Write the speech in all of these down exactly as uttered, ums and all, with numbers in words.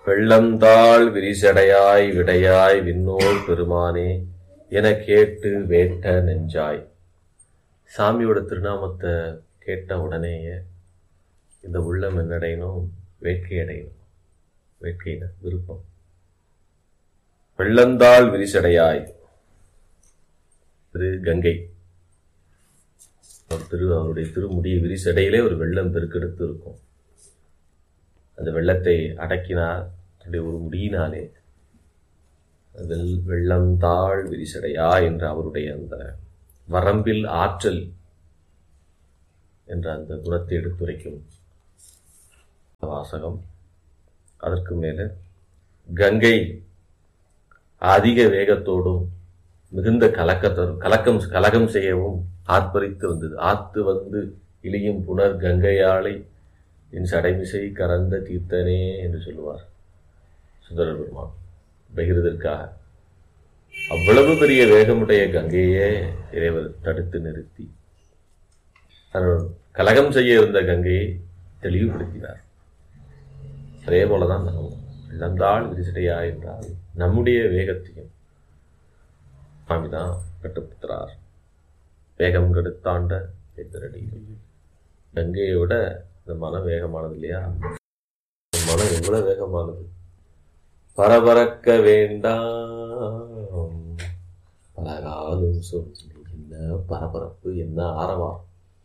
வெள்ளந்தாள் விரிசடையாய் விடையாய் விண்ணோர் பெருமானே என கேட்டு வேட்ட நெஞ்சாய். சாமியோட திருநாமத்தை கேட்ட உடனேயே இந்த உள்ளம் என்னடையணும்? வேட்கை அடையணும். வேட்கையின விருப்பம். வெள்ளந்தாள் விரிசடையாய் திரு கங்கை திரு அவருடைய திருமுடிய விரிசடையிலே ஒரு வெள்ளம் பெருக்கெடுத்து இருக்கும். அந்த வெள்ளத்தை அடக்கினார் தன்னுடைய ஒரு முடியினாலே. வெள் வெள்ளந்தாள் விரிசடையா என்ற அவருடைய அந்த வரம்பில் ஆற்றல் என்ற அந்த குணத்தை எடுத்துரைக்கும் வாசகம். அதற்கு மேல கங்கை அதிக வேகத்தோடும் மிகுந்த கலக்கத்தோடும் கலக்கம் கலகம் செய்யவும் ஆர்ப்பரித்து வந்தது. ஆத்து வந்து இழியும் புனர் கங்கையாளை என் சடைமிசை கறந்த தீர்த்தனே என்று சொல்லுவார் சுந்தரர் பெருமான் பகிர்வதற்காக. அவ்வளவு பெரிய வேகமுடைய கங்கையே இறைவர் தடுத்து நிறுத்தி தன் கலகம் செய்ய இருந்த கங்கையை தெளிவுபடுத்தினார். அதே போலதான் நாம் இழந்தாள் விரிசடையா என்றால் நம்முடைய வேகத்தையும் சுவாமிதான் கட்டுப்படுத்துறார். வேகம் கெடுத்தாண்ட எதிரடி. கங்கையை விட இந்த மனம் வேகமானது இல்லையா? மனம் எவ்வளவு வேகமானது! பரபரக்க வேண்டாம் பலகாலம் சொல்லி. என்ன பரபரப்பு, என்ன ஆரவாரம்!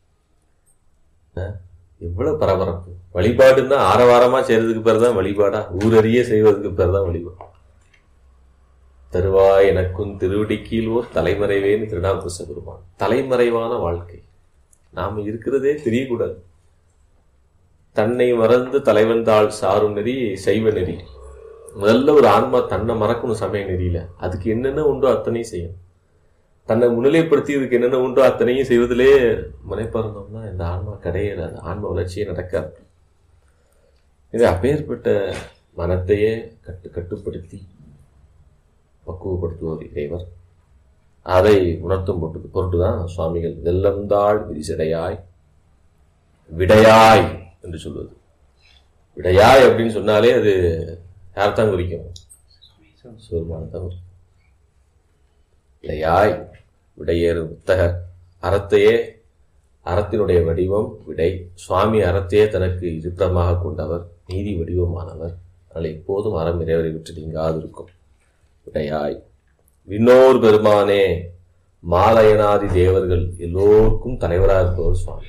எவ்வளவு பரபரப்பு! வழிபாடுன்னா ஆரவாரமா செய்யறதுக்கு பேர் தான் வழிபாடா? ஊரறிய செய்வதற்கு பேர் தான் வழிபாடு. தருவாய் எனக்கும் திருவடிக்கீழ் ஓர் தலைமறைவேன்னு திருநாவுக்கரசு பெருமான். தலைமறைவான வாழ்க்கை. நாம இருக்கிறதே தெரியக்கூடாது. தன்னை மறந்து தலைவந்தாள் சாரும் நெறி செய்வ நெறி. முதல்ல ஒரு ஆன்மா தன்னை மறக்கணும் சமய நெறியில. அதுக்கு என்னென்ன உண்டோ அத்தனையும் செய்யும். தன்னை முன்னிலைப்படுத்தி இதுக்கு என்னென்ன உண்டோ அத்தனையும் செய்வதிலே முனைப்பாருந்தோம்னா இந்த ஆன்மா கிடையாது. ஆன்ம வளர்ச்சியே நடக்காது. இது அப்பேற்பட்ட மனத்தையே கட்டு கட்டுப்படுத்தி பக்குவப்படுத்துவோர் இறைவர். அதை உணர்த்தும் பொருட்டு பொருட்டுதான் சுவாமிகள் வெள்ளந்தாள் விரிசடையாய் விடையாய் என்று சொல்வது. விடையாய் அப்படின்னு சொன்னாலே அது யார்தான் குறிக்கும்? சிவபெருமானைத்தான் குறிக்கும். விடையாய் விடையேறு புத்தகர். அறத்தையே அறத்தினுடைய வடிவம் விடை. சுவாமி அறத்தையே தனக்கு இருப்பிடமாக கொண்டவர், நீதி வடிவமானவர். அதனால் எப்போதும் அறம் இறைவரை விட்டு நீங்காது இருக்கும். விடையாய் விண்ணோர் பெருமானே மாலயனாதி தேவர்கள் எல்லோருக்கும் தலைவராக இருப்பவர் சுவாமி.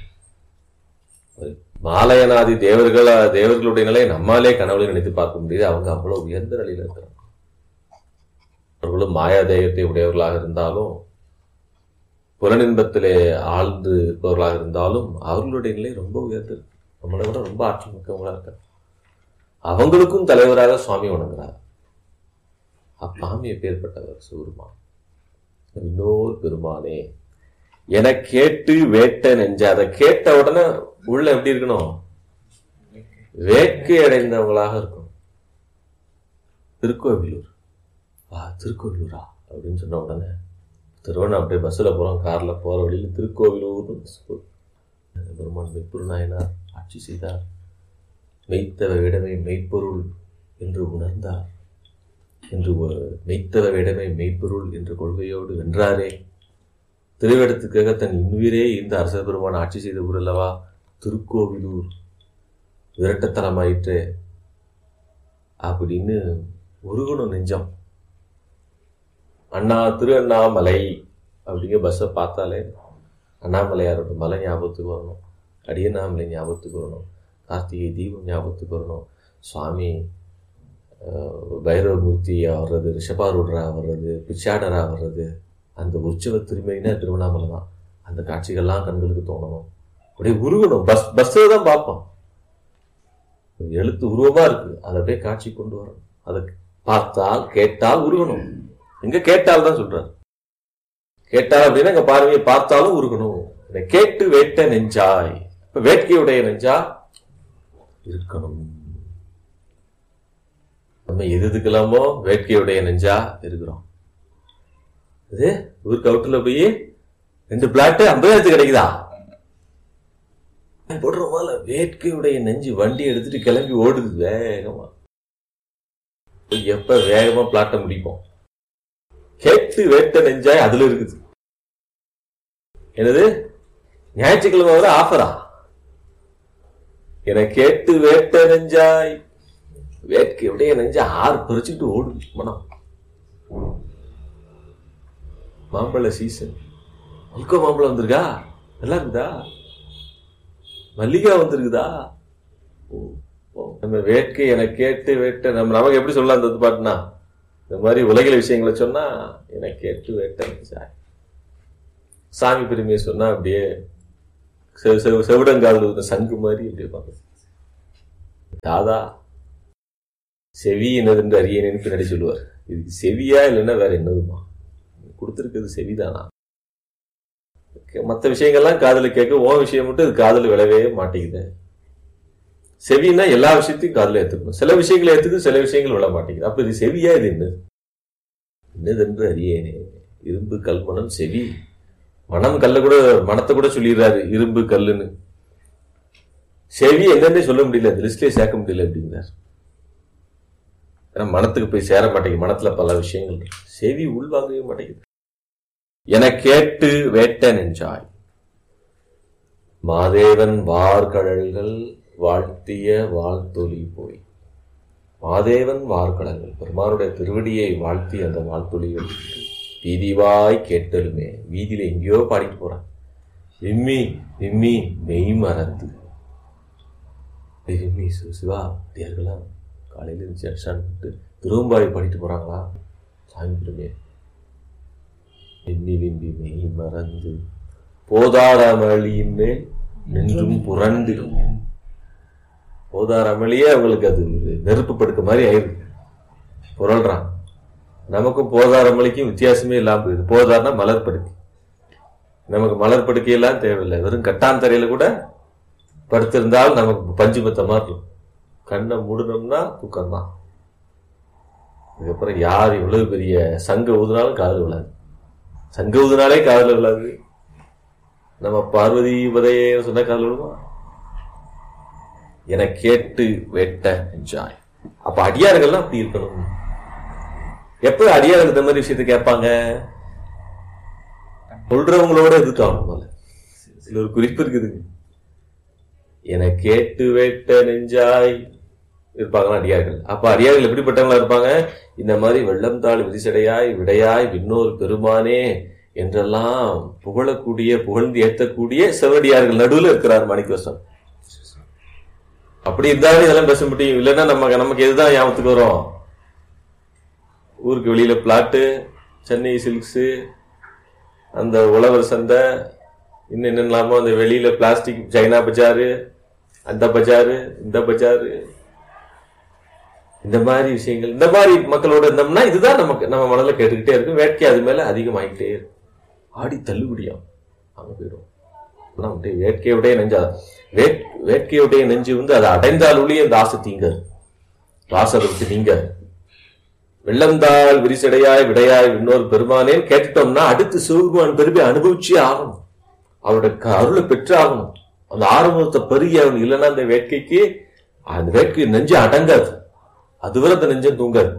மாலயனாதி தேவர்கள் தேவர்களுடைய நிலை நம்மாலே கனவுல நினைத்து பார்க்க முடியுது. அவங்க அவ்வளவு உயர்ந்த நிலையில இருக்கிறாங்க. அவர்களும் மாயாதேயத்தை உடையவர்களாக இருந்தாலும், புலனின்பத்திலே ஆழ்ந்து இருப்பவர்களாக இருந்தாலும் அவர்களுடைய நிலை ரொம்ப உயர்ந்தது. நம்மளை விட ரொம்ப ஆற்றல் மிக்கவங்களா இருக்காங்க. அவங்களுக்கும் தலைவராக சுவாமி வணங்குறார். அப்பாமி எப்பேற்பட்டவர் சிவபெருமான். இன்னொரு பெருமானே என கேட்டு வேட்ட நெஞ்ச. அதை கேட்ட உடனே உள்ள எப்படி இருக்கணும்? வேட்கை அடைந்தவங்களாக இருக்கணும். திருக்கோவிலூர் வா திருக்கோவிலூரா அப்படின்னு சொன்ன உடனே திருவண்ணா அப்படியே பஸ்ல போறோம், கார்ல போற வழியில் திருக்கோவிலூர் பெருமான் மெய்ப்பொருள் நாயனார் ஆட்சி செய்தார். மெய்த்தவ விடமை மெய்ப்பொருள் என்று உணர்ந்தார் என்று மெய்த்தவ விடமை மெய்ப்பொருள் என்ற கொள்கையோடு வென்றாரே. திருவேடத்துக்காக தன் இன்னுயிரே இந்த அரச பெருமான் ஆட்சி செய்த ஊர் அல்லவா திருக்கோவிலூர். விரட்டத்தனமாயிற்று அப்படின்னு உருகணும் நெஞ்சம். அண்ணா திரு அண்ணாமலை அப்படிங்கிற பஸ்ஸை பார்த்தாலே அண்ணாமலையாரோட மலை ஞாபகத்துக்கு வரணும், அடியண்ணாமலை ஞாபகத்துக்கு வரணும், கார்த்திகை தீபம் ஞாபகத்துக்கு வரணும், சுவாமி பைரவமூர்த்தியா வர்றது, ரிஷபாரூடரா வர்றது, பிச்சாடரா வர்றது. அந்த உற்சவ திருமையினா திருவண்ணாமலை தான். அந்த காட்சிகள்லாம் கண்களுக்கு தோணணும், அப்படியே உருகணும். பஸ் பஸ்ஸில் தான் பார்ப்போம், எழுத்து உருவமா இருக்கு, அதை அப்படியே காட்சி கொண்டு வரணும். அதை பார்த்தால் கேட்டால் உருகணும். எங்க கேட்டால் தான் சொல்றாரு. கேட்டால் அப்படின்னா எங்க பார்வையை பார்த்தாலும் உருகணும். கேட்டு வேட்ட நெஞ்சாய். இப்ப வேட்கையுடைய நெஞ்சா இருக்கணும். நம்ம எது எதுக்கெல்லாமோ வேட்கையுடைய நெஞ்சா இருக்கிறோம். இது ஊருக்கு அவுட்டுல போய் ரெண்டு பிளாட்டு ஐம்பதாயிரத்து கிடைக்குதா போடுறோமா? வேட்கையுடைய நெஞ்சு வண்டி எடுத்துட்டு கிளம்பி ஓடுது வேகமா. எப்ப வேகமா பிளாட்ட முடிப்போம். கேட்டு வேட்ட நெஞ்சாய் அதுல இருக்குது. என்னது ஞாயிற்றுக்கிழமை வர ஆஃபரா? என கேட்டு வேட்ட நெஞ்சாய் வேட்கை எப்படியே நெஞ்சா ஆறு பறிச்சுட்டு ஓடுது மனம். மாம்பழ சீசன், மல்கோ மாம்பழம் வந்திருக்கா, நல்லா இருக்குதா, மல்லிகா வந்திருக்குதா. நம்ம வேட்கை என கேட்டு வேட்ட நம்ம நமக்கு எப்படி சொல்லலாம் அந்த பாட்டுனா, இந்த மாதிரி உலகில விஷயங்களை சொன்னா என கேட்டு வேட்ட சாமி பெருமையை சொன்னா அப்படியே செவிடங்கால சங்கு மாதிரி அப்படியே பார்க்க. தாதா செவி என்னதுன்னு அறியேன்னு பின்னாடி சொல்லுவார். இதுக்கு செவியா இல்லைன்னா வேற என்னதுமா கொடுத்துருக்குது செவிதானா? மற்ற விஷயங்கள்லாம் காதுல கேட்க, ஓ விஷயம் மட்டும் இது காதுல விழவே மாட்டேங்குது. செவின்னா எல்லா விஷயத்தையும் காதுல ஏத்துக்கணும், சில விஷயங்களை ஏத்துக்கு, சில விஷயங்கள் விழ மாட்டேங்குது. அப்ப இது செவியா, இது என்னது என்னதென்று அறியேனே. இரும்பு கல் மனம் செவி, மனம் கல்ல கூட மனத்தை கூட சொல்லிடுறாரு இரும்பு கல்லுன்னு. செவி என்னன்னே சொல்ல முடியல, அந்த லிஸ்ட்லயே சேர்க்க முடியல அப்படிங்கிறார். ஏன்னா மனத்துக்கு போய் சேர மாட்டேங்குது, மனத்துல பல விஷயங்கள், செவி உள்வாங்கவே மாட்டேங்குது. என கேட்டு வேட்ட நெஞ்சாய் மாதேவன் வார்கழல்கள் வாழ்த்திய வாழ்த்தொலி போய். மாதேவன் வார்கழல்கள், பெருமானுடைய திருவடியை வாழ்த்தி அந்த வாழ்த்தொலிகள் வீதிவாய் கேட்டலுமே. வீதியில எங்கேயோ பாடிட்டு போறான். விம்மி விம்மி மெய் மறந்து விம்மி சிவா தேர்களாம் காலையில இருந்துச்சு திரும்பாய் பாடிட்டு போறாங்களா சாமி பெருமையை. விம்மி விம்பி மெய் மறந்து போதார அமளியின் மேல் நின்றும் புரண்டிடும். போதார அமளியே அவங்களுக்கு அது நெருப்பு படுக்க மாதிரி ஆயிருக்கு, புரள்றான். நமக்கும் போதார அமளிக்கும் வித்தியாசமே இல்லாம போயிடுது. போதார்னா மலர் படுக்கை, நமக்கு மலர் படுக்கையெல்லாம் தேவையில்லை. வெறும் கட்டான் தரையில கூட படுத்திருந்தால் நமக்கு பஞ்சு பத்த மாதிரி இருக்கும். கண்ணை மூடணும்னா தூக்கம் தான். அதுக்கப்புறம் யார் எவ்வளவு பெரிய சங்க ஊதுனாலும் காதல் விழாது. சங்க ஊதுனாலே காதல் விழாது. நம்ம பார்வதி உதய சொன்ன காதல் விழுமா? என கேட்டு வெட்ட என்ஜாய். அப்ப அடியார்கள்லாம் அப்படி இருக்கணும். எப்ப அடியார்கள் இந்த மாதிரி விஷயத்த கேட்பாங்க? சொல்றவங்களோட இருக்காங்க. சில ஒரு குறிப்பு இருக்குது. என கேட்டு வேட்ட நெஞ்சாய் இருப்பாங்களா அடியார்கள். அப்ப அடியார்கள் எப்படிப்பட்டவங்களா இருப்பாங்க? இந்த மாதிரி வெள்ளம் தாள் விரிசடையாய் விடையாய் விண்ணோர் பெருமானே என்றெல்லாம் புகழக்கூடிய, புகழ்ந்து ஏற்றக்கூடிய செவடியார்கள் நடுவில் இருக்கிறார் மாணிக்கவாசகர். அப்படி இருந்தாலும் இதெல்லாம் பேச முடியும். இல்லைன்னா நம்ம நமக்கு எதுதான் ஞாபகத்துக்கு வரும்? ஊருக்கு வெளியில பிளாட்டு, சென்னை சில்க்ஸ், அந்த உழவர் சந்தை, இன்னும் என்னெல்லாமோ அந்த வெளியில பிளாஸ்டிக் சைனா பஜாரு, அந்த பஜாரு, இந்த பஜாரு, இந்த மாதிரி விஷயங்கள், இந்த மாதிரி மக்களோட இருந்தோம்னா இதுதான் நமக்கு நம்ம மனதில் கேட்டுக்கிட்டே இருக்கும். வேட்கை அது மேல அதிகமாகிட்டே இருக்கும். ஆடி தள்ளுபடியும் அங்க போயிடும். வேட்கையுடைய நெஞ்சா வேட் வேட்கையுடைய நெஞ்சு வந்து அதை அடைந்தால் ஒளியே அந்த ஆசை தீங்காது, ஆசை நீங்க. வெள்ளந்தாள் விரிசடையாய் விடையாய் இன்னொரு பெருமானேன்னு கேட்டுட்டோம்னா அடுத்து சிவபெருமான் பெருமை அனுபவிச்சே ஆகணும், அவருடைய அருளை பெற்று ஆகணும். அந்த ஆரம்பத்தை பெருகி ஆகணும். இல்லைன்னா அந்த வேட்கைக்கு அந்த வேட்கை நெஞ்சு அடங்காது, அதுவரை அந்த நெஞ்சம் தூங்காது.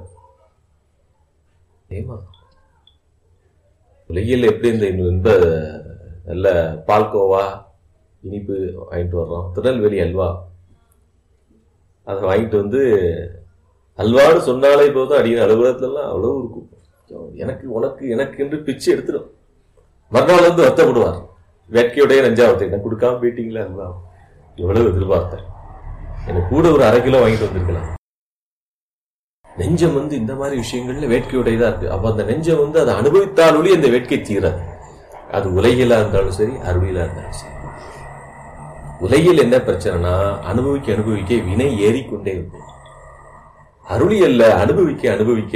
ஏமா உலகில் எப்படி இந்த இன்ப நல்ல பால்கோவா இனிப்பு வாங்கிட்டு வர்றோம், திருநெல்வேலி அல்வா, அதை வாங்கிட்டு வந்து அல்வான்னு சொன்னாலே இப்போதான் அடிக்கிற அலுவலகத்துலாம் அவ்வளவு இருக்கும். எனக்கு உனக்கு எனக்கு என்று பிச்சு எடுத்துடும். மறுநாள் வந்து வருத்தப்படுவார். வேட்கையுடைய நெஞ்சாவத்தை எனக்கு கொடுக்காம போயிட்டீங்களா அல்வா, எவ்வளவு எதிர்பார்த்தேன், எனக்கு கூட ஒரு அரை கிலோ வாங்கிட்டு வந்திருக்கலாம். நெஞ்சம் வந்து இந்த மாதிரி விஷயங்கள்ல வேட்கையுடையதா இருக்கு. அப்ப அந்த நெஞ்சம் வந்து அதை அனுபவித்தாலொழி அந்த வேட்கை தீராது. அது உலகிலா இருந்தாலும் சரி, அருளிலா இருந்தாலும் சரி. உலகில் என்ன பிரச்சனைனா அனுபவிக்க அனுபவிக்க வினை ஏறிக்கொண்டே இருக்கும். அருளி அல்ல, அனுபவிக்க அனுபவிக்க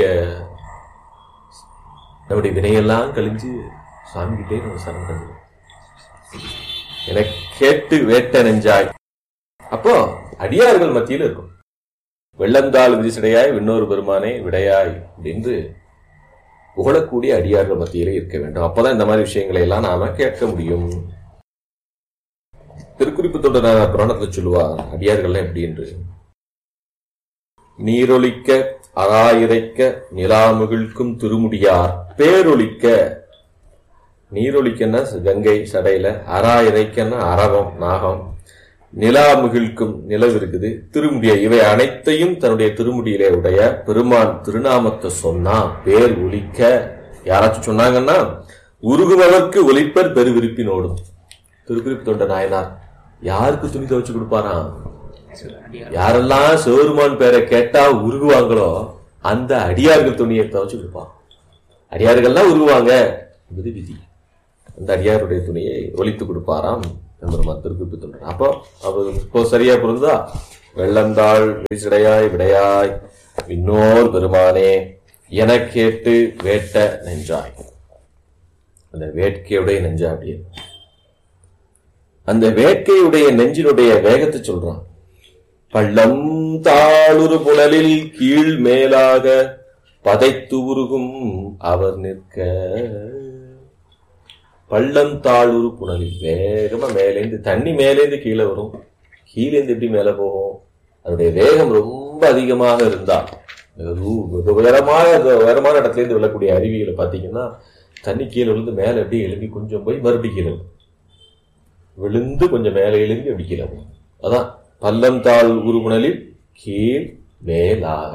நம்முடைய வினையெல்லாம் கழிஞ்சு சாமி கிட்டே நம்ம சரணடைஞ்சு என கேட்டு வேட்ட நெஞ்சாய். அப்போ அடியார்கள் மத்தியில் இருக்கும். வெள்ளந்தாள் விரிசடையாய் விண்ணோர் பெருமானே விடையாய் என்று புகழக்கூடிய அடியார்கள் மத்தியிலே இருக்க வேண்டும். அப்பதான் இந்த மாதிரி விஷயங்களை எல்லாம் நாம கேட்க முடியும். திருக்குறிப்பு தொடர் புராணத்துல சொல்லுவார் அடியார்கள் எப்படி என்று. நீரொலிக்க அராயிரைக்க நிலாமுகிழ்க்கும் திருமுடியார் பேரொழிக்க. நீரொழிக்கன்னா கங்கை சடையில, அராயிரைக்கன்னா அரவம் நாகம், நிலாமுகிழ்க்கும் நிலவு இருக்குது, திருமுடிய, இவை அனைத்தையும் தன்னுடைய திருமுடியிலே உடைய பெருமான் திருநாமத்தை சொன்னா பேர் ஒலிக்க. யாராச்சும் சொன்னாங்கன்னா உருகுவதற்கு ஒலிப்பர் பெருவிருப்பினோடும். திருக்குறிப்பு தொண்ட நாயனார் யாருக்கு துணி துவச்சு கொடுப்பாராம்? யாரெல்லாம் சிவருமான் பேரை கேட்டா உருகுவாங்களோ அந்த அடியார்கள் துணியை துவச்சு கொடுப்பான். அடியார்கள்லாம் உருகுவாங்க என்பது விதி. அந்த அடியாருடைய துணியை ஒலித்து கொடுப்பாராம் பெருமான் திருக்குறிப்பு தொண்டர். அப்போ அவர் இப்போ சரியா புரிந்தா, வெள்ளந்தாள் விரிசடையாய் விடையாய் விண்ணோர் பெருமானே என கேட்டு வேட்ட நெஞ்சாய். அந்த வேட்கையுடைய நெஞ்சா அப்படியே அந்த வேட்கையுடைய நெஞ்சினுடைய வேகத்தை சொல்றான். பள்ளம் தாளுரு புனலில் கீழ் மேலாக பதைத்து உருகும் அவர் நிற்க. பள்ளம் தாளுரு புனலில் வேகமா மேலேந்து தண்ணி மேலேந்து கீழே வரும், கீழேந்து எப்படி மேல போகும்? அதனுடைய வேகம் ரொம்ப அதிகமாக இருந்தா, உயரமான உயரமான இடத்துல இருந்து விழக்கூடிய அருவிகளை பார்த்தீங்கன்னா தண்ணி கீழே விழுந்து மேல எப்படி எழும்பி கொஞ்சம் போய் மறுபடியும் கீழே விழுந்து கொஞ்சம் மேலே எழும்பி அப்படி கீழே போகும். அதான் பள்ளம் தாழ் உருகுணலில் கீழ் மேலாக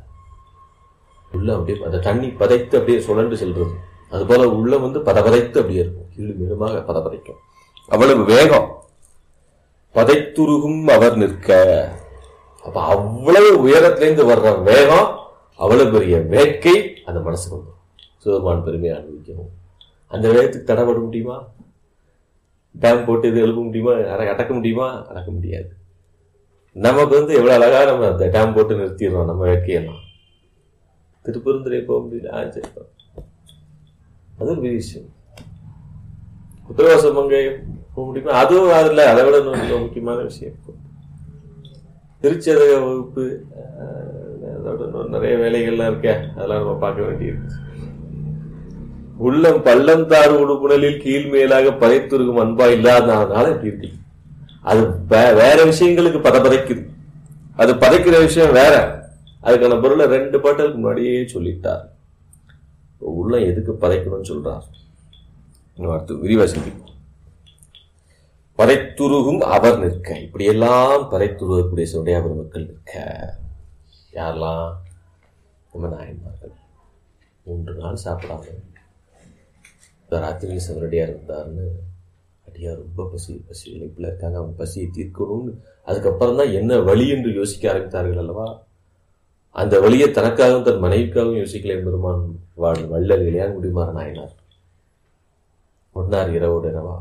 உள்ள அப்படியே அந்த தண்ணி பதைத்து அப்படியே சுழன்று செல்றது. அது போல உள்ள வந்து பதபதைத்து அப்படியே இருக்கும், கீழ் மேலுமாக பதபதைக்கும். அவ்வளவு வேகம். பதைத்துருகும் அவர் நிற்க. அப்ப அவ்வளவு உயரத்திலிருந்து வர்ற வேகம், அவ்வளவு பெரிய வேட்கை அந்த மனசுக்கு வந்து சிவபெருமான் பெருமையை அனுபவிக்கணும். அந்த வேகத்துக்கு தடைபட முடியுமா? டேம் போட்டு இது எழுப்ப முடியுமா? அடக்க முடியுமா? அடக்க முடியாது. நமக்கு வந்து எவ்வளவு அழகா நம்ம அந்த டேம் போட்டு நிறுத்திடுறோம் நம்ம வேட்கையெல்லாம். திருப்பெருந்துறை போக முடியல, ஆச்சரியம். அது ஒரு விஷயம். உத்தரவாசம் அங்கே போக முடியுமா? அதுவும் அதுல அதை விட முக்கியமான விஷயம். திருச்சதக வகுப்பு அதோட நிறைய வேலைகள்லாம் இருக்க, அதெல்லாம் நம்ம பார்க்க வேண்டியிருக்கு. உள்ளம் பள்ளந்தாறு உடுப்புணலில் கீழ் மேலாக பதைத்துருக்கும் அன்பா இல்லாதனால இப்படி இருக்கு. அது வேற விஷயங்களுக்கு பதப்பதைக்குது. அது பதைக்கிற விஷயம் வேற. அதுக்கான பொருளை ரெண்டு பாட்டலுக்கு முன்னாடியே சொல்லிட்டார். உள்ள எதுக்கு பதைக்கணும்னு சொல்றார். விரிவாசி பதைத்துருகும் அவர் நிற்க. இப்படியெல்லாம் பதைத்துருகக்கூடிய சிவனுடைய அவர் மக்கள் நிற்க. யாரெல்லாம்? நம்ம நாயன்மார்கள். மூன்று நாள் சாப்பிடாம ராத்திரி சிவனடியார் இருந்தாருன்னு அடியார் ரொம்ப பசி பசி இழைப்புல இருக்காங்க, அவங்க பசியை தீர்க்கணும்னு அதுக்கப்புறம் தான் என்ன வழி என்று யோசிக்க ஆரம்பித்தார்கள் அல்லவா? அந்த வழியை தனக்காகவும் தன் மனைவிக்காகவும் யோசிக்கல பெருமான் வாழ் வள்ளல் இளையான் முடிமாற நாயனார் ஒன்னார் இரவோடு இரவா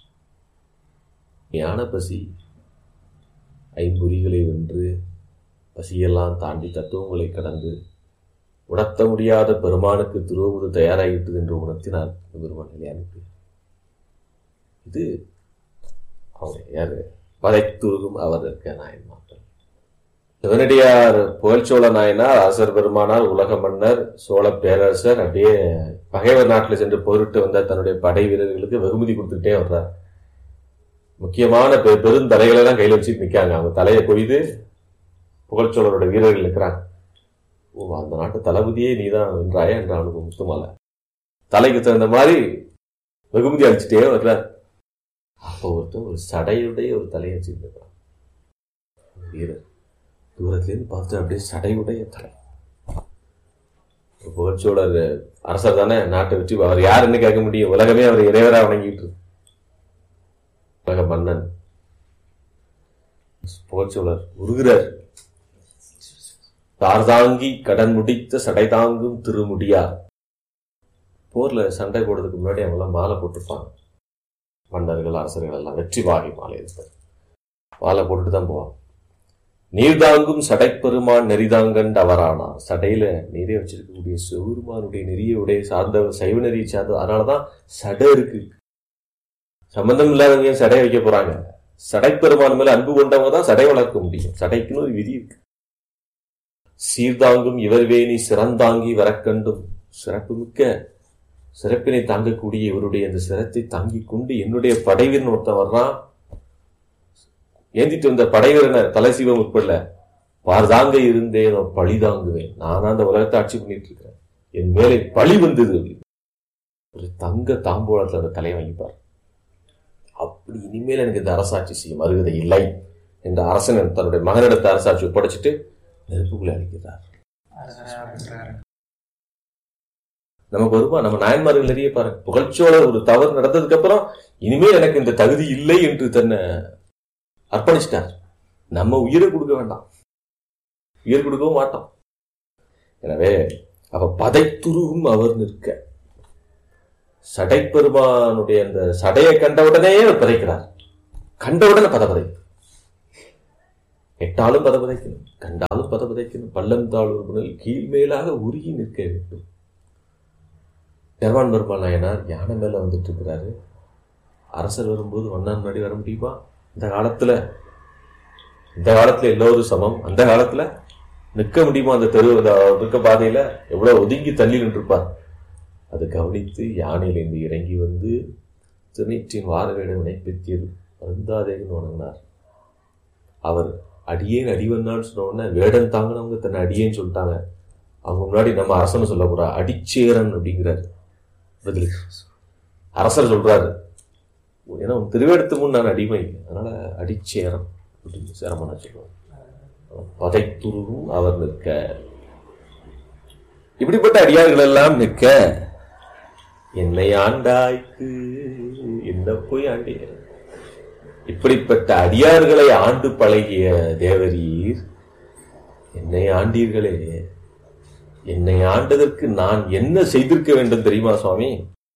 ஞான பசி ஐம்பொறிகளை வென்று பசியெல்லாம் தாண்டி தத்துவங்களை கடந்து உணர்த்த முடியாத பெருமானுக்கு திருவுவது தயாராகிட்டது என்று உணர்த்தினார் பெருமான் இளையானுக்கு. இது அவங்க யாரு? பதைத்துருகும் அவர் இருக்க நாயன்மார்கள். சிவனடியார் புகழ்ச்சோழ நாயனார், அரசர் பெருமானார், உலக மன்னர், சோழ பேரரசர் அப்படியே பகைவர் நாட்டில் சென்று போரிட்டு வந்த தன்னுடைய படை வீரர்களுக்கு வெகுமதி கொடுத்துக்கிட்டே வர்றார். முக்கியமான பெ பெருந்தலைகளை எல்லாம் கையில் வச்சுட்டு நிற்காங்க. அவங்க தலையை கொய்து புகழ்ச்சோழரோட வீரர்கள் இருக்கிறாங்க. ஓ, அந்த நாட்டு தளபதியே நீதான் வென்றாய என்ற அனுபவம் முத்துமால தலைக்கு தகுந்த மாதிரி வெகுமதி அடிச்சுட்டே வர்றார். அப்போ ஒருத்தர் ஒரு சடையுடைய ஒரு தலையை வச்சுருக்கிறான் வீரர். தூரத்திலேருந்து பார்த்து அப்படியே சடையுடைய தலை. புகழ்ச்சோழர் அரசர் தானே, நாட்டை வச்சு அவர் யாருன்னு கேட்க முடியும்? உலகமே அவர் இறைவராக வணங்கிட்டு உலக மன்னன். புகழ்ச்சோழர் உருகிறார். தார்தாங்கி கடன் முடித்த சடை தாங்கும் திருமுடியார். போர்ல சண்டை போடுறதுக்கு முன்னாடி அவங்களாம் மாலை போட்டிருப்பாங்க. மன்னர்கள் அரசர்கள் எல்லாம் வெற்றி வாகை மாலை இருப்பார். மாலை போட்டுட்டு தான் போவாங்க. நீர்தாங்கும் சடைப்பெருமான் நெறிதாங்கண்டு அவரானார். சடையில நீரே வச்சிருக்கக்கூடிய சிவபெருமானுடைய நெறியுடைய சார்ந்த சைவ நெறியை சார்ந்த, அதனாலதான் சடை இருக்கு. சம்பந்தம் இல்லாதவங்க சடை வைக்க போறாங்க. சடைப்பெருமான் மேல அன்பு கொண்டவங்க தான் சடை வளர்க்க முடியும். சடைக்குன்னு ஒரு விதி இருக்கு. சீர்தாங்கும் இவர்வேணி சிறந்தாங்கி வரக்கண்டும். சிறப்பு மிக்க சிறப்பினை தாங்கக்கூடிய இவருடைய அந்த சிரத்தை தாங்கி கொண்டு என்னுடைய படைவீரன் ஒருத்தன் வர்றான். ஏந்திட்டு வந்த படைவீரனை தலை சீவம் உட்படல பார்தாங்க இருந்தேன் பழி தாங்குவேன். நானா அந்த உலகத்தை ஆட்சி பண்ணிட்டு இருக்கிறேன், என் மேலே பழி வந்தது அப்படின்னு ஒரு தங்க தாம்போலத்துல அந்த தலையை வாங்கிப்பார். அப்படி இனிமேல் எனக்கு இந்த அரசாட்சி செய்யும் அருகதை இல்லை என்ற அரசன் தன்னுடைய மகனிடத்தை அரசாட்சி ஒப்படைச்சிட்டு நெருப்புக்குள்ள அளிக்கிறார். நமக்கு வருமா? நம்ம நாயன்மார்கள் நிறைய பாருங்க, புகழ்ச்சியோட ஒரு தவறு நடந்ததுக்கு அப்புறம் இனிமேல் எனக்கு இந்த தகுதி இல்லை என்று தன்னை அர்ப்பணிச்சிட்டார். நம்ம உயிரை கொடுக்க வேண்டாம், உயிர் கொடுக்கவும் மாட்டோம். எனவே அவ பதைத்துருவும் அவர் நிற்க, சடைப்பெருமானுடைய அந்த சடையை கண்டவுடனே அவர் பதைக்கிறார். கண்டவுடனே பதபதை, எட்டாலும் பதபதைக்கணும், கண்டாலும் பதபதைக்கணும். பள்ளம் தாழ்வுகள் கீழ்மேலாக உருகி நிற்க வேண்டும். பெருமான் பெருமாள் நாயனார் யானை மேல வந்துட்டு இருக்கிறாரு. அரசர் வரும்போது வண்ணான் முன்னாடி வர முடியுமா? இந்த காலத்துல இந்த காலத்துல எல்லோரும் சமம். அந்த காலத்துல நிற்க முடியுமா? அந்த தெரு இருக்க பாதையில எவ்வளவு ஒதுங்கி தள்ளி நின்றுப்பார். அதை கவனித்து யானையிலிருந்து இறங்கி வந்து திருநீற்றின் வாரவேட வினைப்பெற்றியது வருந்தாதேன்னு வணங்கினார். அவர் அடியேன் அடிவன்னான்னு சொன்ன உடனே வேடன் தாங்கினவங்க தன்னை அடியேன்னு சொல்லிட்டாங்க. அவங்க முன்னாடி நம்ம அரசனை சொல்லக்கூடாது, அடிச்சேரன் அப்படிங்கிறாரு பதிலுக்கு. அரசர் சொல்றாரு, ஏன்னா திருவேடத்து முன் நான் அடிமை, அதனால அடிச்சேரன் அப்படின்னு சிரமம்னா சொல்லுவாங்க. பதைத்துருவும் அவர் நிற்க, இப்படிப்பட்ட அடியார்கள் எல்லாம் நிற்க, என்னை ஆண்டாய்க்கு என்ன போய் ஆண்டிய. இப்படிப்பட்ட அடியார்களை ஆண்டு பழகிய தேவரீர் என்னை ஆண்டீர்களே, என்னை ஆண்டதற்கு நான் என்ன செய்திருக்க வேண்டும் தெரியுமா சுவாமி?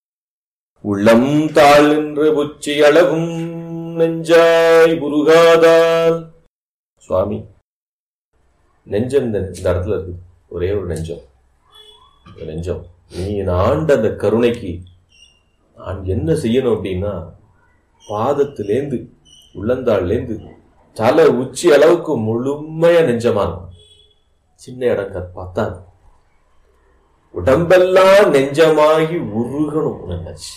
உள்ளம் தாழ் என்ற புச்சி அளவும் நெஞ்சாய் புருகாதால். சுவாமி, நெஞ்சம் இந்த இடத்துல இருக்கு, ஒரே ஒரு நெஞ்சம். நெஞ்சம் நீ ஆண்ட அந்த கருணைக்கு நான் என்ன செய்யணும் அப்படின்னா, பாதத்திலேந்து உள்ளந்தாள்லேந்து தலை உச்சி அளவுக்கு முழுமையா நெஞ்சமான, சின்ன இடம் பார்த்தா உடம்பெல்லாம் நெஞ்சமாகி உருகணும் நினைச்சு.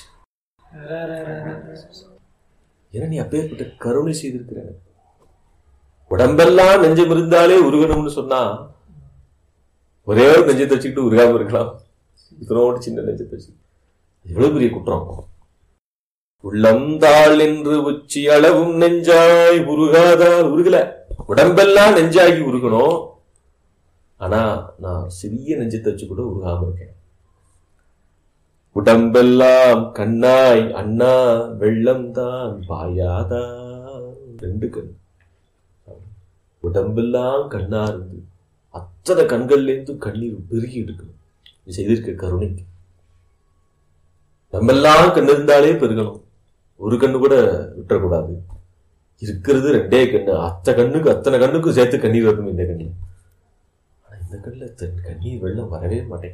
ஏன்னா நீ அப்பேற்பட்ட கருணை செய்திருக்கிற. உடம்பெல்லாம் நெஞ்சம் இருந்தாலே உருகணும்னு சொன்னா ஒரே ஒரு நெஞ்சத்தை வச்சுக்கிட்டு உருகாம இருக்கலாம். இதனோடு சின்ன நெஞ்சத்தை வச்சு எவ்வளவு பெரிய குற்றம். உள்ளந்தாள் என்று உச்சி அளவும் நெஞ்சாய் உருகாதால். உருகல, உடம்பெல்லாம் நெஞ்சாகி உருகணும். ஆனா நான் சிறிய நெஞ்சத்தை வச்சு கூட உருகாம இருக்கேன். உடம்பெல்லாம் கண்ணாய் அண்ணா வெள்ளம் தான் பாயாதா. ரெண்டு கண், உடம்பெல்லாம் கண்ணா இருந்து அத்தனை கண்கள்ல இருந்து கண்ணீர் பெருகி எடுக்கணும். நீ செய்திருக்க கருணைக்கு. நம்மெல்லாம் கண்ணு இருந்தாலே பெருகணும், ஒரு கண்ணு கூட விட்டுறக்கூடாது. இருக்கிறது ரெண்டே கண்ணு, அத்தனை கண்ணுக்கு அத்தனை கண்ணுக்கும் சேர்த்து கண்ணீர் வரணும் இந்த கண்ணு. ஆனா இந்த கண்ணுல கண்ணீர் வெள்ளம் வரவே மாட்டேன்.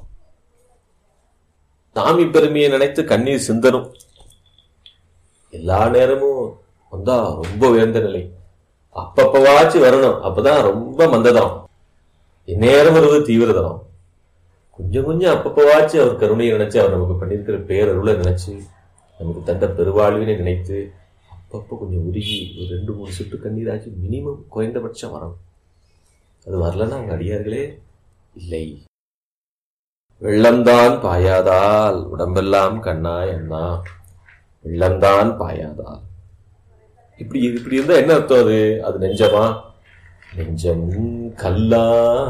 சாமி பெருமையை நினைத்து கண்ணீர் சிந்தனும். எல்லா நேரமும் வந்தா ரொம்ப உயர்ந்த நிலை, அப்பப்பவாச்சு வரணும், அப்பதான் ரொம்ப மந்ததனம். இந்நேரம் வருவது தீவிரதனம். கொஞ்சம் கொஞ்சம் அப்பப்பவாச்சு அவர் கருணையை நினைச்சு, அவர் நமக்கு பண்ணியிருக்கிற பேரருளை நினைச்சு, நமக்கு தந்த பெருவாழ்வினை நினைத்து அப்பப்போ கொஞ்சம் உருகி ஒரு ரெண்டு மூணு சுட்டு கண்ணீராச்சு மினிமம் குறைந்தபட்சம் வரணும். அது வரலன்னா அவங்க அடியார்களே இல்லை. வெள்ளம்தான் பாயாதால் உடம்பெல்லாம் கண்ணாய் அண்ணா, வெள்ளம்தான் பாயாதால். இப்படி இப்படி இருந்தா என்ன அர்த்தம்? அது அது நெஞ்சமா? நெஞ்சம் கல்லா,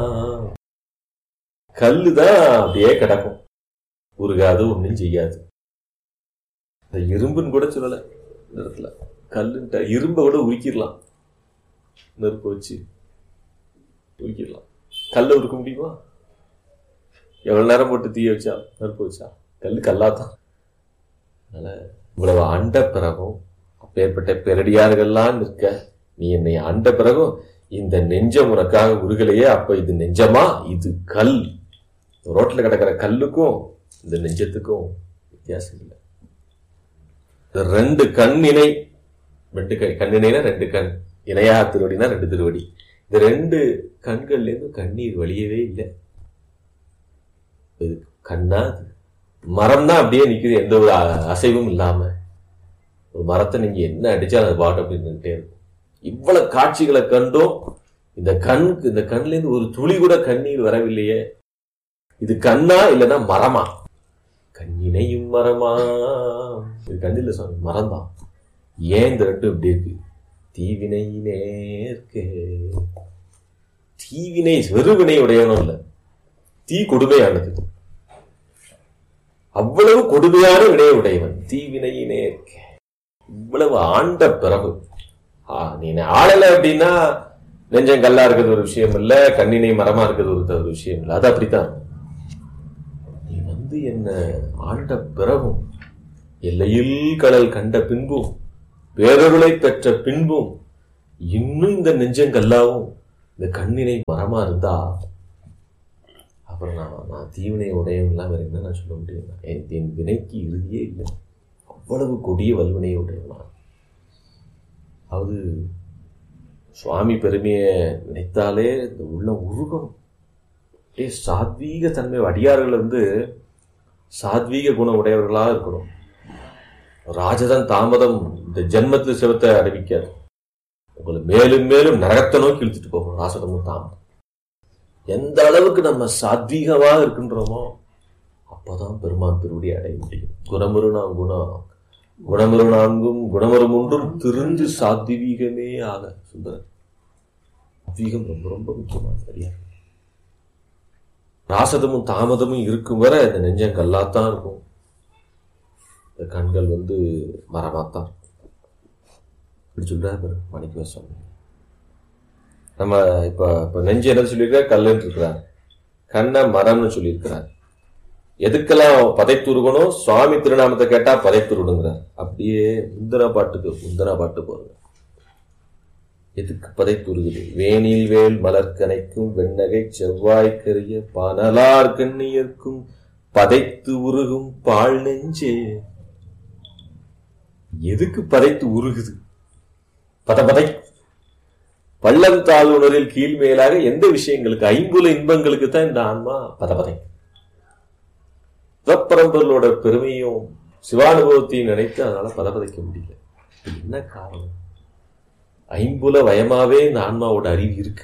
கல்லுதான் அப்படியே கிடக்கும், உருகாது, ஒன்னும் செய்யாது. இந்த இரும்புன்னு கூட சொல்லல இந்த இடத்துல. கல்லுன்ட்ட இரும்பை கூட உருக்கிடலாம், நெருப்பு வச்சு உருக்கிடலாம். கல்லை உருக்க முடியுமா? எவ்வளவு நேரம் போட்டு தீய வச்சா, நெருப்பு வச்சா, கல்லு கல்லாதான். அதனால இவ்வளவு ஆண்ட பிறகும், அப்பேற்பட்ட பெரடியார்கள்லாம் நிற்க, நீ என்னை ஆண்ட பிறகும் இந்த நெஞ்சம் உனக்காக உருகலையே, அப்ப இது நெஞ்சமா? இது கல். ரோட்ல கிடக்கிற கல்லுக்கும் இந்த நெஞ்சத்துக்கும் வித்தியாசம் இல்லை. ரெண்டு கண் இணை, ரெண்டு கண் இணைனா ரெண்டு கண், இணையா திருவடினா ரெண்டு திருவடி. இந்த ரெண்டு கண்கள்ல இருந்து கண்ணீர் வழியவே இல்லை. இது கண்ணா? மரம் தான் அப்படியே நிக்குது, எந்த ஒரு அசைவும் இல்லாம. ஒரு மரத்தை நீங்க என்ன அடிச்சா அது பாட்டு அப்படின்னு இருக்கும். இவ்வளவு காட்சிகளை கண்டும் இந்த கண் இந்த கண்ல இருந்து ஒரு துளி கூட கண்ணீர் வரவில்லையே, இது கண்ணா இல்லைன்னா மரமா? கண்ணினையும் மரமா, இது கண்ணில் சுவாமி மரம்தான். ஏன் இந்த ரெண்டும் இப்படி இருக்கு? தீவினை நேர்க்கே. தீவினை வெறுவினை உடையவனும் இல்ல, தீ கொடுமையானது, அவ்வளவு கொடுமையான வினையை உடையவன். தீவினை நேர்க்கே இவ்வளவு ஆண்ட பிறகு நீ ஆளல அப்படின்னா நெஞ்சம் கல்லா இருக்கிறது ஒரு விஷயம் இல்ல, கண்ணினை மரமா இருக்கிறது ஒரு விஷயம் இல்ல. அது அப்படித்தான். நீ வந்து என்ன ஆண்ட பிறகும், எல்லையில் கடல் கண்ட பின்பும், பேரருளை பெற்ற பின்பும் இன்னும் இந்த நெஞ்சம் கல்லாவும் இந்த கண்ணினை மரமா இருந்தா அப்புறம் நான் நான் தீவினை உடையவன்லாம் வேற என்ன நான் சொல்ல முடியும்? என் வினைக்கு இறுதியே இல்லை, அவ்வளவு கொடிய வல்வினை உடையவனா. அது சுவாமி பெருமையை நினைத்தாலே இந்த உள்ள உருகம். அப்படியே சாத்வீக தன்மை, அடியார்கள் வந்து சாத்வீக குணம் உடையவர்களா இருக்கணும். ராஜதன் தாமதம் இந்த ஜென்மத்தில் சிவத்தை அறிவிக்காது, உங்களை மேலும் மேலும் நரகத்தை நோக்கி இழுத்துட்டு போகும். ராசதமும் தாமதம் எந்த அளவுக்கு நம்ம சாத்வீகமா இருக்கின்றோமோ அப்பதான் பெருமான் திருவடி அடைய முடியும். குணமுறு நாம் குணம் குணமுறு நான்கும் குணமரும் ஒன்றும் திருந்து சாத்வீகமே ஆக. சுந்தரர் சாத்வீகம் ரொம்ப ரொம்ப முக்கியமான சரியா. ராசதமும் தாமதமும் இருக்கும் வரை இந்த நெஞ்சம் கல்லாத்தான் இருக்கும், இந்த கண்கள் வந்து மரமாத்தான் இருக்கும். இப்படி சொல்றாரு மாணிக்க சுவாமி. நம்ம இப்ப இப்ப நெஞ்சு என்ன சொல்லியிருக்கார்? கல்லுன்னு இருக்கிறார், கண்ணை மரம்னு சொல்லியிருக்கிறார். எதுக்கெல்லாம் பதைத்துருகணும்? சுவாமி திருநாமத்தை கேட்டா பதைத்துருடுங்கிறார். அப்படியே முந்தன பாட்டுக்கு முந்தன பாட்டு போறது. எதுக்கு பதைத்துருகுது? வேணில் வேல் மலர்கனைக்கும் வெண்ணகை செவ்வாய்க்கரிய பனலார் கண்ணியர்க்கும் பதைத்து உருகும் பால் நெஞ்சே. எதுக்கு பதைத்து உருகுது? பத பதை பள்ளம் தாழ்வுணரில் கீழ்மேலாக எந்த விஷயங்களுக்கு? ஐம்புல இன்பங்களுக்கு தான் இந்த ஆன்மா பதபதை. சிவப்பரம்பர்களோட பெருமையும் சிவானுபவத்தையும் நினைத்து அதனால பதபதைக்க முடியல. என்ன காரணம்? ஐம்புல வயமாவே இந்த ஆன்மாவோட அறிவு இருக்கு,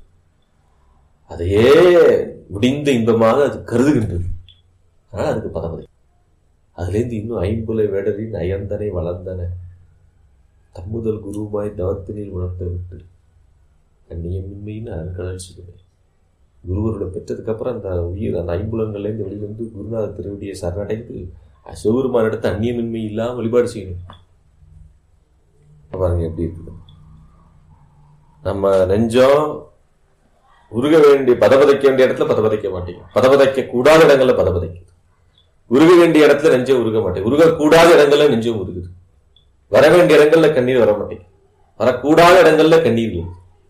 அதையே முடிந்த இன்பமாக அது கருதுகின்றது. ஆனா அதுக்கு பதபதை. அதுல இருந்து இன்னும் ஐம்புல வேடரின் அயர்ந்தனை வளர்ந்தன தம்முதல் குருவாய் தவத்தினில் உணர்த்த விட்டு கண்ணியமின்மைன்னு அறக்கடல் சொல்லுவேன். குருவரோட பெற்றதுக்கு அப்புறம் அந்த உயிர் அந்த ஐம்புலங்கள்ல இருந்து வெளியிலிருந்து குருநாத திருவடியை சரணடைந்து சிவபெருமான் இடத்த அந்நியமின்மை இல்லாம வழிபாடு செய்யணும். பாருங்க எப்படி இருக்கு. நம்ம நெஞ்சம் உருக வேண்டிய பதபதைக்க வேண்டிய இடத்துல பதபதைக்க மாட்டேங்க, பதபதைக்க கூடாத இடங்கள்ல பதபதைக்குது. உருக வேண்டிய இடத்துல நெஞ்சம் உருக மாட்டேங்குது, உருக கூடாத இடங்கள்ல நெஞ்சம் உருகுது. வர வேண்டிய இடங்கள்ல கண்ணீர் வர மாட்டேங்குது, வரக்கூடாத இடங்கள்ல கண்ணீர் வருது.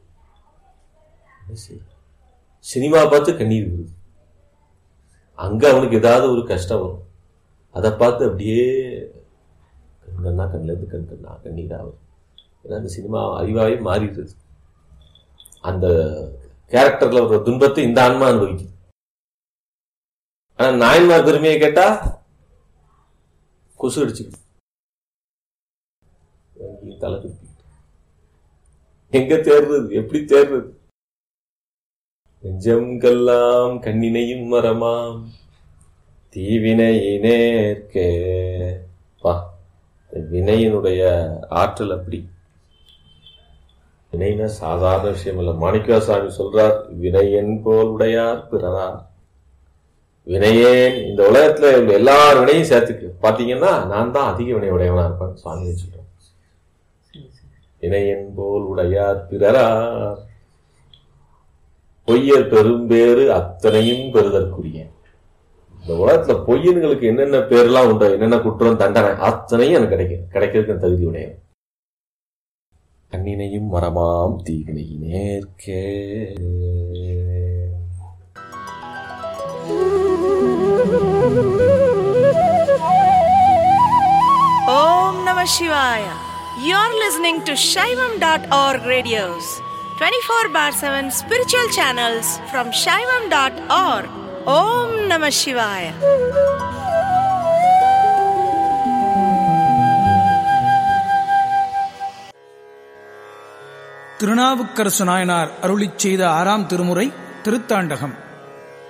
சினிமா பார்த்து கண்ணீர் வருது, அங்க அவனுக்கு ஏதாவது ஒரு கஷ்டம் வரும், அதை பார்த்து அப்படியே கண்ணா கண்ணில் இருந்து கண் கண்ணா கண்ணீர் ஆகும். ஏன்னா அந்த சினிமா அறிவாவே மாறிடுது. அந்த கேரக்டர்ல ஒரு துன்பத்தை இந்த ஆன்மா அனுபவிக்குது. ஆனா நாயன்மார் பெருமையை கேட்டா கொசு அடிச்சுக்கிட்டு தலை திருப்பி எங்க தேர்றது? எப்படி தேர்றது? நெஞ்சம்கெல்லாம் கண்ணினையும் மரமாம் தீவினையினேற்கே. பா, வினையினுடைய ஆற்றல் அப்படி. வினைனா சாதாரண விஷயம் இல்ல. மாணிக்க சாமி சொல்றார், வினையன் போல் உடையார் பிறரார். வினையேன் இந்த உலகத்துல எல்லார் வினையும் சேர்த்துக்கு பாத்தீங்கன்னா நான் தான் அதிக வினை உடையவனா இருப்பேன் சுவாமி சொல்றேன். வினையன் போல் உடையார் பிறரார் பொய்யர் பெரும்பேறு அத்தனையும் பெறுதற்குரிய. இந்த உலகத்துல பொய்யன்களுக்கு என்னென்ன பேர்லாம் உண்டு, என்னென்ன குற்றம் தண்டனை அத்தனையும் எனக்கு கிடைக்கும், கிடைக்கிறதுக்கு தகுதி உடையவன். கண்ணினையும் மரமாம் தீவினையினேற்கே. Om Namah Shivaya. You're listening to Shaivam dot org radios, twenty-four bar seven spiritual channels from Shaivam dot org. Om Namah Shivaya. Thirunavukkarasu Nayanar அருளிச் செய்த ஆறாம் திருமுறை திருத்தாண்டகம்.